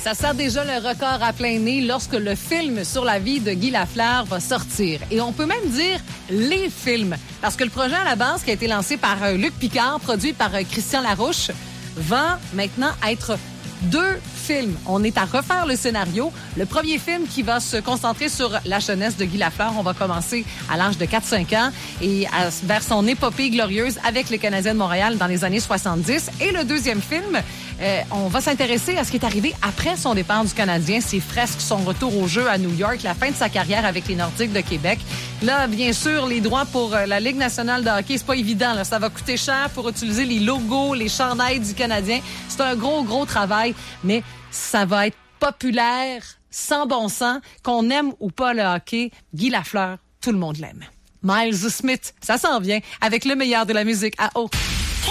Ça sert déjà le record à plein nez lorsque le film sur la vie de Guy Lafleur va sortir. Et on peut même dire les films. Parce que le projet à la base, qui a été lancé par Luc Picard, produit par Christian Larouche, va maintenant être 2 films. On est à refaire le scénario. Le premier film qui va se concentrer sur la jeunesse de Guy Lafleur. On va commencer à l'âge de 4-5 ans et vers son épopée glorieuse avec les Canadiens de Montréal dans les années 70. Et le deuxième film, on va s'intéresser à ce qui est arrivé après son départ du Canadien, ses fresques, son retour au jeu à New York, la fin de sa carrière avec les Nordiques de Québec. Là, bien sûr, les droits pour la Ligue nationale de hockey, c'est pas évident. Là. Ça va coûter cher pour utiliser les logos, les chandails du Canadien. C'est un gros travail, mais ça va être populaire, sans bon sens, qu'on aime ou pas le hockey. Guy Lafleur, tout le monde l'aime. Miles Smith, ça s'en vient avec le meilleur de la musique à eau.